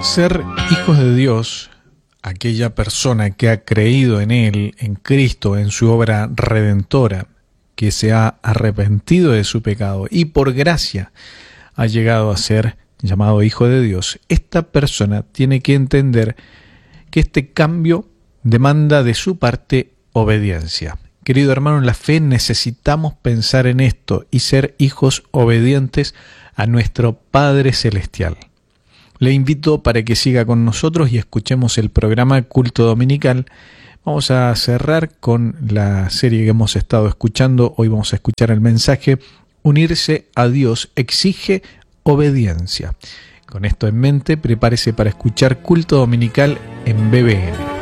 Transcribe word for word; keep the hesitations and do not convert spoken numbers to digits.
Ser hijos de Dios, aquella persona que ha creído en Él, en Cristo, en su obra redentora, que se ha arrepentido de su pecado y por gracia ha llegado a ser llamado hijo de Dios, esta persona tiene que entender que este cambio demanda de su parte obediencia. Querido hermano, en la fe necesitamos pensar en esto y ser hijos obedientes a nuestro Padre Celestial. Le invito para que siga con nosotros y escuchemos el programa Culto Dominical. Vamos a cerrar con la serie que hemos estado escuchando. Hoy vamos a escuchar el mensaje: unirse a Dios exige obediencia. Con esto en mente, prepárese para escuchar Culto Dominical en B B N.